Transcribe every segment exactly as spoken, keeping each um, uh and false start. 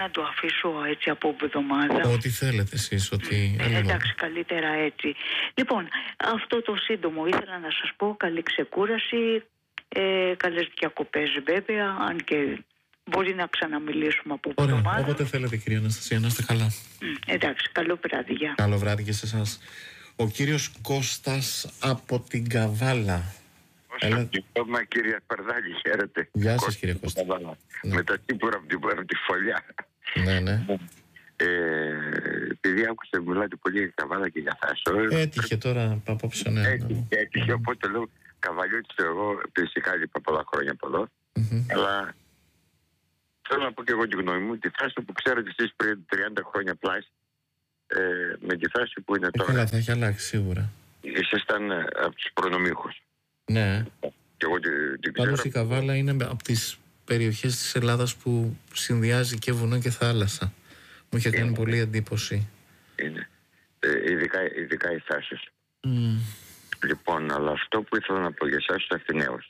να το αφήσω έτσι από εβδομάδα. Ό,τι θέλετε εσείς, ότι... Ε, εντάξει, καλύτερα έτσι. Λοιπόν, αυτό το σύντομο ήθελα να σας πω. Καλή ξεκούραση, ε, καλές διακοπές βέβαια, αν και μπορεί να ξαναμιλήσουμε από εβδομάδα. Ωραία, όποτε θέλετε κυρία Αναστασία, να είστε καλά. Mm, εντάξει, καλό βράδυ, γεια. Καλό βράδυ και σε εσάς. Ο κύριος Κώστας από την Καβάλα. Έλα. Κύριε Παρδάλη, χαίρετε. Γεια σας κύριε Κώστα. Ναι. Με τα τύπουρα από την, από τη φωλιά. Ναι, ναι. Ε, επειδή άκουσα μιλάτε πολύ για Καβάλα και για Θάσο. Έτυχε τώρα απόψε, ναι. Έτυχε, έτυχε, οπότε λέω Καβαλιώτης εγώ, φυσικά λείπα πολλά χρόνια από εδώ. Mm-hmm. Αλλά θέλω να πω και εγώ τη γνώμη μου, τη Θάσο που ξέρετε εσείς πριν τριάντα χρόνια πλάς, ε, με τη Θάσο που είναι ε, τώρα. Καλά, θα έχει αλλάξει σίγουρα. Ήσασταν από τους προνομίχους. Ναι. Την Πάντως η Καβάλα είναι από τις περιοχές της Ελλάδας που συνδυάζει και βουνό και θάλασσα. Μου είχε κάνει είναι. πολύ εντύπωση. Είναι. Ε, ειδικά, ειδικά οι Θάσος. Mm. Λοιπόν, αλλά αυτό που ήθελα να πω για εσάς τους Αθηναίους.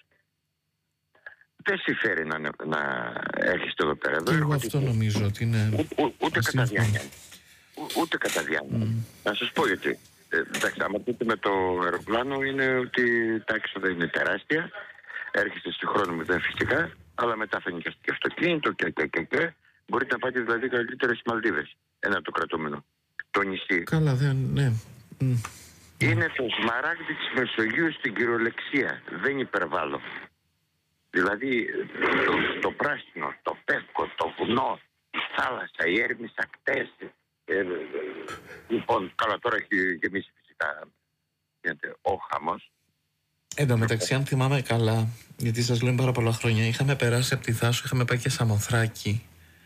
Δεν συμφέρει να, να έρχεστε εδώ πέρα. Και εγώ αυτό νομίζω ότι είναι... Ού, ού, ούτε κατά διάνοια. Ούτε κατά διάνοια. Mm. Να σας πω γιατί. Ε, εντάξει, άμα πείτε με το αεροπλάνο είναι ότι τα έξοδα είναι τεράστια. Έρχεστε στη χρόνο μηδέν φυσικά, αλλά μετά φαίνεται και στο αυτοκίνητο και, και, και, και. Μπορείτε να πάτε δηλαδή καλύτερα στις Μαλδίβες. Ένα το κρατούμενο. Το νησί. Καλά, δεν, ναι. Mm. Είναι το σμαράγδι της Μεσογείου στην κυριολεξία. Δεν υπερβάλλω. Δηλαδή το, το πράσινο, το πεύκο, το βουνό, η θάλασσα, οι έρμες ακτές. Ε, λοιπόν, καλά τώρα έχει γεμίσει φυσικά γίνεται ο χαμός. Εν τω μεταξύ, αν θυμάμαι καλά, γιατί σας λέω πάρα πολλά χρόνια, είχαμε περάσει από τη Θάσο, είχαμε πάει και Σαμοθράκη.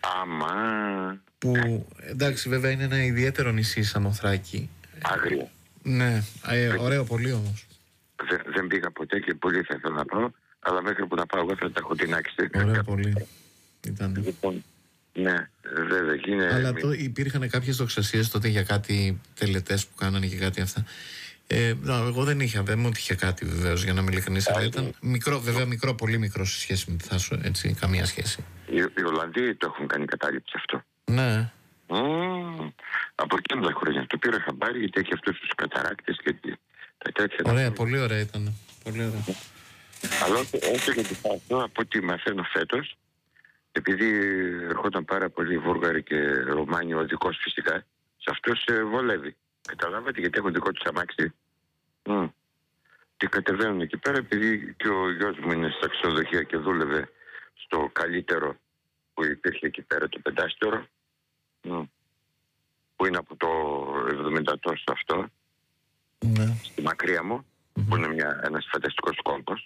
Άμα. Που εντάξει, βέβαια είναι ένα ιδιαίτερο νησί Σαμοθράκη. Άγριο. Ναι, ε, ωραίο πολύ όμως. Δεν, δεν πήγα ποτέ και πολύ θα ήθελα να πάω, αλλά μέχρι που να πάω εγώ θα τα έχω τεινάξει. Ωραίο πολύ. Ήταν. Λοιπόν, ναι, βέβαια. Είναι... Αλλά το, υπήρχαν κάποιες δοξασίες τότε για κάτι τελετές που κάνανε και κάτι αυτά. Ε, εγώ δεν είχα, δεν μου είχε κάτι βεβαίως, για να είμαι ειλικρινής, αλλά ήταν μικρό, βέβαια μικρό, πολύ μικρό σε σχέση με τη Θάσο, έτσι, καμία σχέση. Οι, οι Ολλανδοί το έχουν κάνει κατάληψη αυτό. Ναι. Mm, από εκείνα τα χρόνια το πήρα χαμπάρι, γιατί έχει αυτούς τους καταράκτες και τα τέτοια. Ωραία, πολύ ωραία ήταν. Πολύ ωραία. Αλλά όσο για τη Θάσο, από ό,τι μαθαίνω φέτος, επειδή ερχόταν πάρα πολύ Βούλγαροι και Ρωμάνοι, ο δικός φυσικά, σε αυτούς ε, βολεύει. Καταλάβατε, γιατί έχουν δικό τους αμάξι. Mm. Και κατεβαίνουν εκεί πέρα, επειδή και ο γιος μου είναι στα ξενοδοχεία και δούλευε στο καλύτερο που υπήρχε εκεί πέρα, το πεντάστερο, mm. που είναι από το εβδομήντα τόσο αυτό, ναι. στη μακριά μου, mm-hmm. που είναι μια, ένας φανταστικός κόμπος.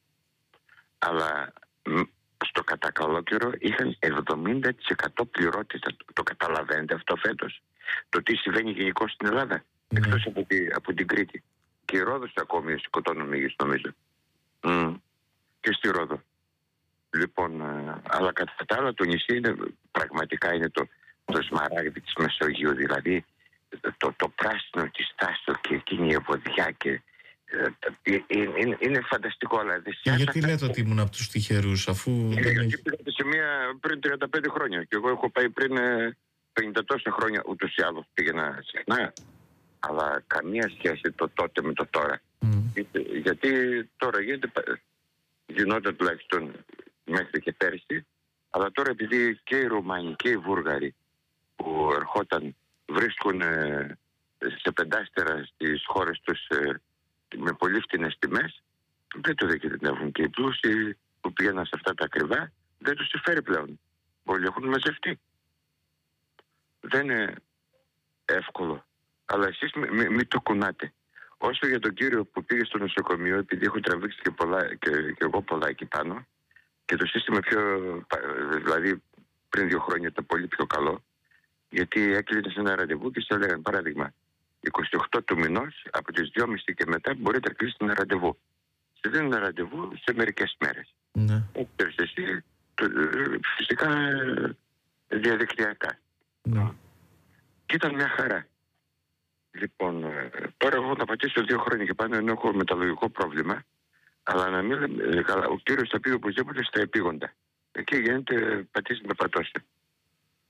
Αλλά στο κατά καλό καιρό είχαν εβδομήντα τοις εκατό πληρότητα. Το, το καταλαβαίνετε αυτό φέτος? Το τι συμβαίνει γενικώς στην Ελλάδα, mm. εκτός από, τη, από την Κρήτη. Και η Ρόδος ακόμη σκοτώνουν μύγες, νομίζω. Mm. Και στη Ρόδο. Λοιπόν, α, αλλά κατά τα άλλα το νησί είναι, πραγματικά είναι το, το σμαράγδι της Μεσογείου. Δηλαδή το, το πράσινο της Θάσο και εκείνη η ευωδιά και Είναι, είναι, είναι φανταστικό, αλλά και γιατί λέτε ότι ήμουν από τους τυχερούς, αφού είναι, δεν γιατί έχει... πήγατε σε μία πριν τριάντα πέντε χρόνια και εγώ έχω πάει πριν πενήντα τόσα χρόνια, ούτως ή άλλως πήγαινα συχνά, αλλά καμία σχέση το τότε με το τώρα. Mm. Γιατί τώρα γίνεται, γινόταν τουλάχιστον μέχρι και πέρσι, αλλά τώρα επειδή και οι Ρουμάνοι και οι Βούλγαροι που ερχόταν βρίσκουν σε πεντάστερα στις χώρες τους με πολύ φτηνές τιμές, δεν το διακινδυνεύουν, και οι πλούσιοι που πήγαιναν σε αυτά τα ακριβά δεν τους συμφέρει πλέον. Όλοι έχουν μαζευτεί. Δεν είναι εύκολο. Αλλά εσείς μην μη, μη το κουνάτε. Όσο για τον κύριο που πήγε στο νοσοκομείο, επειδή έχω τραβήξει και, πολλά, και, και εγώ πολλά εκεί πάνω, και το σύστημα πιο, δηλαδή πριν δύο χρόνια ήταν πολύ πιο καλό, γιατί έκλεινε σε ένα ραντεβού και σε έλεγαν, παράδειγμα, είκοσι οκτώ του μηνός, από τις δυόμιση και μετά μπορείτε να κλείσετε ένα ραντεβού. Σε δίνουν ένα ραντεβού σε μερικές μέρες. Ναι. Έχεις εσύ, το, φυσικά διαδικτυακά. Ναι. Και ήταν μια χαρά. Λοιπόν, τώρα εγώ θα πατήσω δύο χρόνια και πάνω, ενώ έχω μεταλλογικό πρόβλημα, αλλά να μην λέμε καλά, ο κύριος θα πει οπωσδήποτε στα επίγοντα. Εκεί γίνεται πατήσει με πατώστε.